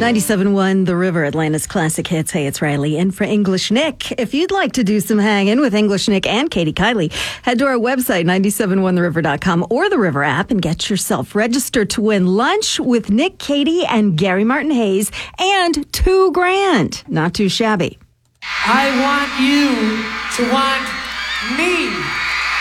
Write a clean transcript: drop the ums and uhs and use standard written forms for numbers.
97.1 The River, Atlanta's classic hits. Hey, it's Riley in for English Nick. If you'd like to do some hanging with English Nick and Katie Kiley, head to our website, 971theriver.com or the River app and get yourself registered to win lunch with Nick, Katie, and Gary Martin Hayes and $2,000. Not too shabby. I want you to want me.